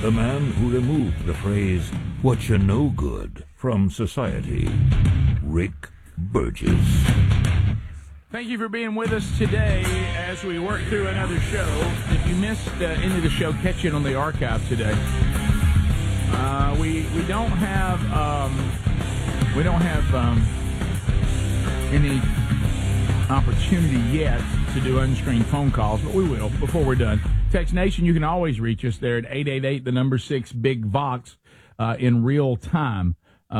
the man who removed the phrase, "what you no good," from society, Rick Burgess. Thank you for being with us today as we work through another show. If you missed any of the show, catch it on the archive today. We don't have any opportunity yet to do unscreened phone calls, but we will before we're done. Text Nation, you can always reach us there at 888 the number 6 Big Vox in real time.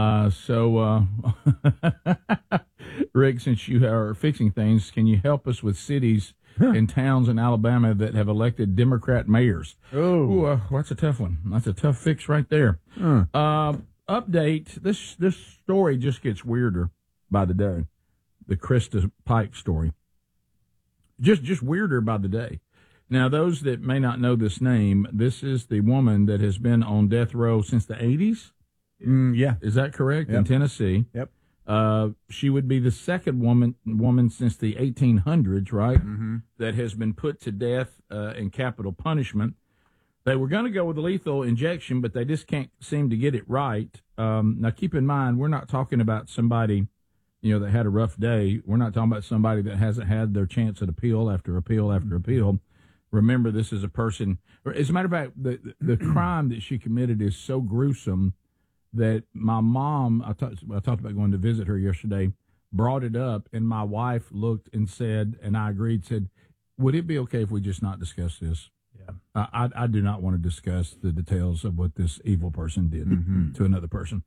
Rick, since you are fixing things, can you help us with cities and towns in Alabama that have elected Democrat mayors? That's a tough one. That's a tough fix right there. Update, this story just gets weirder by the day. The Krista Pike story. Just weirder by the day. Now, those that may not know this name, this is the woman that has been on death row since the 80s? Yeah. Is that correct? Yep. In Tennessee. Yep. She would be the second woman since the 1800s, right? Mm-hmm. That has been put to death in capital punishment. They were going to go with a lethal injection, but they just can't seem to get it right. Now, keep in mind, we're not talking about somebody, that had a rough day. We're not talking about somebody that hasn't had their chance at appeal after appeal after appeal. Remember, this is a person. As a matter of fact, the crime that she committed is so gruesome that my mom, I talked about going to visit her yesterday, brought it up, and my wife looked and said, and I agreed, said, would it be okay if we just not discuss this? Yeah. I do not want to discuss the details of what this evil person did to another person.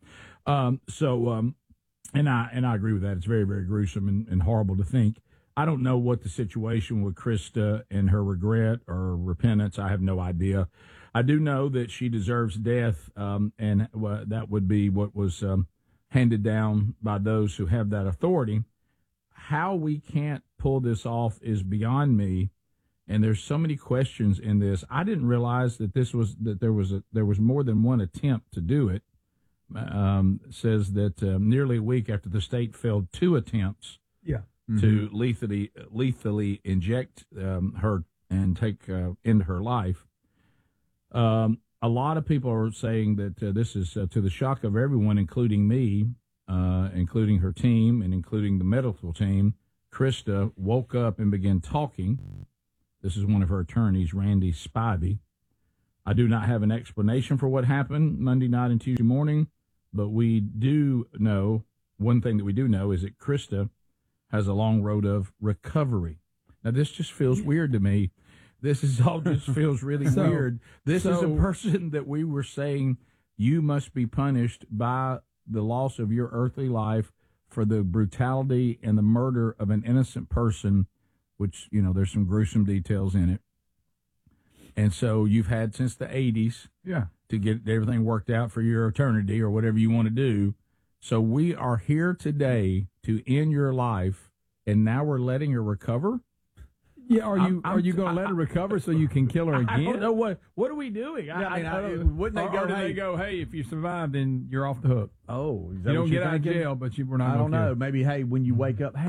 And I agree with that. It's very, very gruesome and horrible to think. I don't know what the situation with Krista and her regret or repentance. I have no idea. I do know that she deserves death, and that would be what was handed down by those who have that authority. How we can't pull this off is beyond me, and there's so many questions in this. I didn't realize that there was more than one attempt to do it. Says that nearly a week after the state failed 2 attempts to lethally inject her and take into her life. A lot of people are saying that this is to the shock of everyone, including me, including her team, and including the medical team. Krista woke up and began talking. This is one of her attorneys, Randy Spivey. I do not have an explanation for what happened Monday night and Tuesday morning, but we do know, one thing that we do know is that Krista has a long road of recovery. Now, this just feels weird to me. This just feels really weird. This is a person that we were saying you must be punished by the loss of your earthly life for the brutality and the murder of an innocent person, which, there's some gruesome details in it. And so you've had since the 80s to get everything worked out for your eternity or whatever you want to do. So we are here today to end your life, and now we're letting her recover? Yeah, are you going to let her recover so you can kill her again? I don't know what are we doing? Wouldn't they go, hey, if you survive, then you're off the hook? Oh, you don't get out of jail, but we're not. I don't know. Maybe, hey, when you wake up, hey,